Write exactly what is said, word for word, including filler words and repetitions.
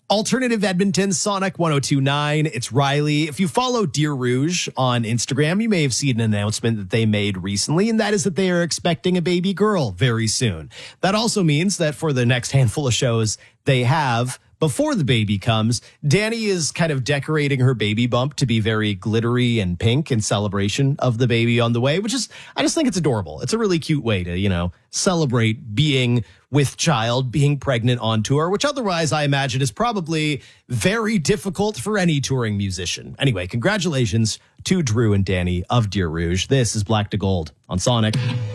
Alternative Edmonton, Sonic one oh two point nine. It's Riley. If you follow Deer Rouge on Instagram, you may have seen an announcement that they made recently, and that is that they are expecting a baby girl very soon. That also means that for the next handful of shows they have before the baby comes, Danny is kind of decorating her baby bump to be very glittery and pink in celebration of the baby on the way, which is, I just think it's adorable. It's a really cute way to, you know, celebrate being with child, being pregnant on tour, which otherwise I imagine is probably very difficult for any touring musician. Anyway, congratulations to Drew and Danny of Deer Rouge. This is Black to Gold on Sonic.